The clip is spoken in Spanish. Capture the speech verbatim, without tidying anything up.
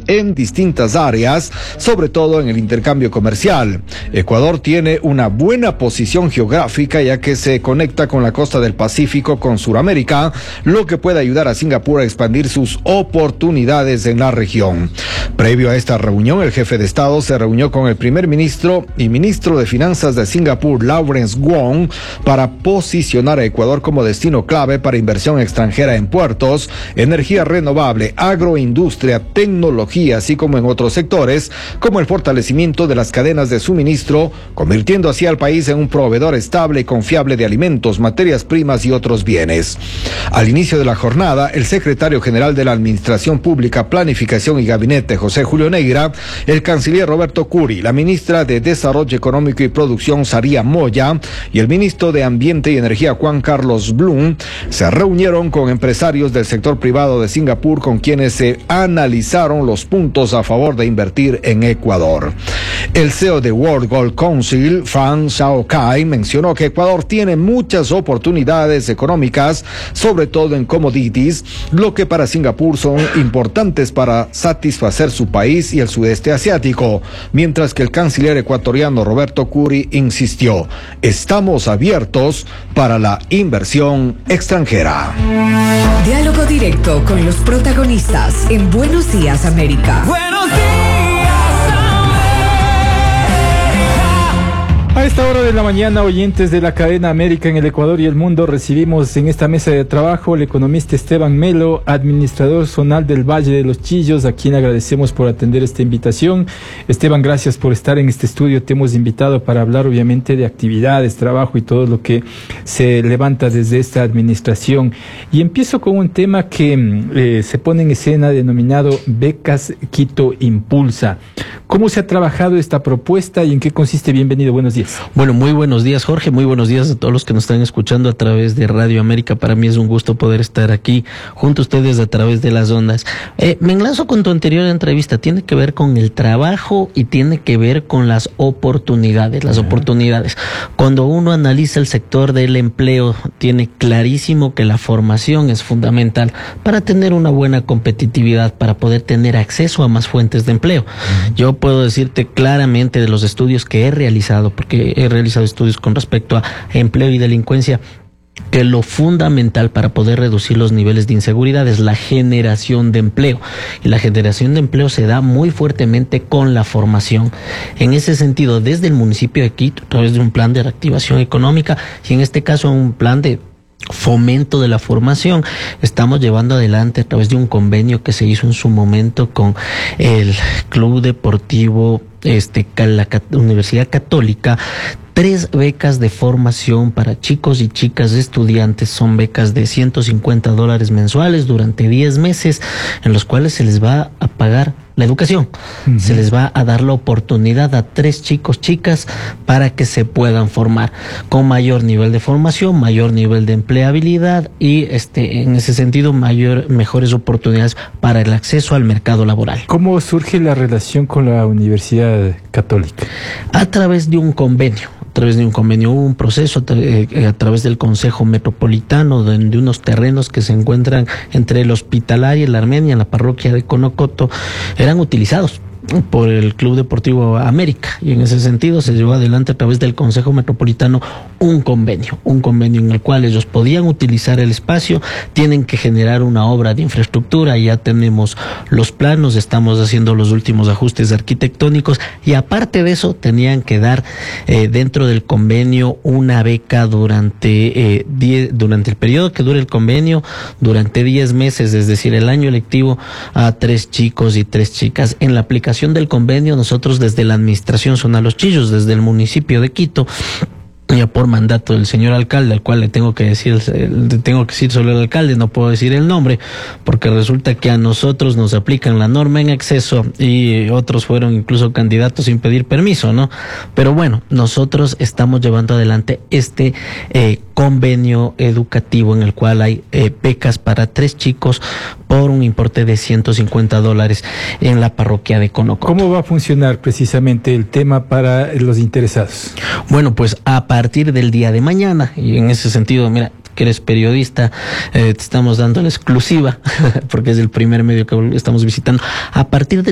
en distintas áreas, sobre todo en el intercambio comercial. Ecuador tiene una buena posición geográfica ya que se conecta con la costa del Pacífico con Sudamérica, lo que puede ayudar a Singapur a expandir sus oportunidades en la región. Previo a esta reunión, el jefe de Estado se reunió con el primer ministro y ministro de Finanzas de Singapur, Lawrence Wong, para posicionar a Ecuador como destino clave para inversión extranjera en puertos, energía renovable, agroindustria, tecnología, así como en otros sectores, como el fortalecimiento de las cadenas de suministro, convirtiendo así al país en un proveedor estable y confiable de alimentos, materias primas y otros bienes. Al inicio de la jornada, el secretario general de la Administración Pública, Planificación y Gabinete, José Julio Neira, el canciller Roberto Curi, la ministra de Desarrollo Económico y Producción, Saría Moya, y el ministro de Ambiente y Energía, Juan Carlos Blum, se reunieron con empresarios del sector privado de Singapur, con quienes se analizaron los puntos a favor de invertir en Ecuador. El C E O de World Gold Council, Fan Shao Kai, mencionó que Ecuador tiene muchas oportunidades económicas, sobre todo en commodities, lo que para Singapur son importantes para satisfacer su país y el sudeste asiático, mientras que el canciller ecuatoriano Roberto Curi insistió: estamos abiertos para la inversión extranjera. Diálogo directo con los protagonistas en Buenos Días, América. Buenos días, A esta hora de la mañana, oyentes de la cadena América en el Ecuador y el mundo, recibimos en esta mesa de trabajo al economista Esteban Melo, administrador zonal del Valle de los Chillos, a quien agradecemos por atender esta invitación. Esteban, gracias por estar en este estudio. Te hemos invitado para hablar obviamente de actividades, trabajo y todo lo que se levanta desde esta administración. Y empiezo con un tema que eh, se pone en escena denominado Becas Quito Impulsa. ¿Cómo se ha trabajado esta propuesta y en qué consiste? Bienvenido, buenos días. Bueno, muy buenos días, Jorge, muy buenos días a todos los que nos están escuchando a través de Radio América. Para mí es un gusto poder estar aquí junto a ustedes a través de las ondas. Eh, me enlazo con tu anterior entrevista, tiene que ver con el trabajo y tiene que ver con las oportunidades, las oportunidades. Cuando uno analiza el sector del empleo, tiene clarísimo que la formación es fundamental para tener una buena competitividad, para poder tener acceso a más fuentes de empleo. Yo puedo decirte claramente de los estudios que he realizado, porque he realizado estudios con respecto a empleo y delincuencia, que lo fundamental para poder reducir los niveles de inseguridad es la generación de empleo. Y la generación de empleo se da muy fuertemente con la formación. En ese sentido, desde el municipio de Quito, a través de un plan de reactivación económica, y en este caso un plan de fomento de la formación, estamos llevando adelante a través de un convenio que se hizo en su momento con el Club Deportivo este la Universidad Católica, tres becas de formación para chicos y chicas estudiantes. Son becas de ciento cincuenta dólares mensuales durante diez meses, en los cuales se les va a pagar la educación. Uh-huh. Se les va a dar la oportunidad a tres chicos, chicas, para que se puedan formar con mayor nivel de formación, mayor nivel de empleabilidad y este en ese sentido mayor mejores oportunidades para el acceso al mercado laboral. ¿Cómo surge la relación con la Universidad Católica? A través de un convenio. A través de un convenio hubo un proceso eh, a través del Consejo Metropolitano de, de unos terrenos que se encuentran entre el Hospitalaria y la Armenia, en la parroquia de Conocoto, eran utilizados por el Club Deportivo América, y en ese sentido se llevó adelante a través del Consejo Metropolitano un convenio, un convenio en el cual ellos podían utilizar el espacio, tienen que generar una obra de infraestructura, ya tenemos los planos, estamos haciendo los últimos ajustes arquitectónicos, y aparte de eso tenían que dar eh, dentro del convenio una beca durante eh, diez, durante el periodo que dure el convenio, durante diez meses, es decir, el año lectivo, a tres chicos y tres chicas. En la aplicación del convenio, nosotros desde la Administración Zonal Los Chillos, desde el municipio de Quito, ya por mandato del señor alcalde, al cual le tengo que decir, le tengo que decir solo el alcalde, no puedo decir el nombre, porque resulta que a nosotros nos aplican la norma en exceso y otros fueron incluso candidatos sin pedir permiso, ¿no? Pero bueno, nosotros estamos llevando adelante este eh, convenio educativo en el cual hay eh, becas para tres chicos por un importe de ciento cincuenta dólares en la parroquia de Conocoto. ¿Cómo va a funcionar precisamente el tema para los interesados? Bueno, pues a partir del día de mañana, y en ese sentido, mira, que eres periodista, eh, te estamos dando la exclusiva, porque es el primer medio que estamos visitando. A partir de